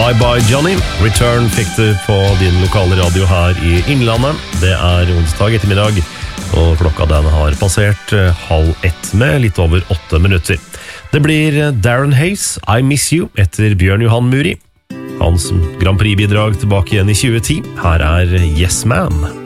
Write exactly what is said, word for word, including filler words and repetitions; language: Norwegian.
Bye Bye Johnny. Return fikk du på din lokale radio her i Innlandet. Det er onsdag ettermiddag, og klokka den har passert halv ett med litt over åtte minutter. Det blir Darren Hayes, I Miss You, etter Bjørn Johan Muri. Hans Grand Prix-bidrag tilbake igjen i tjue ti. Her er Yes Man.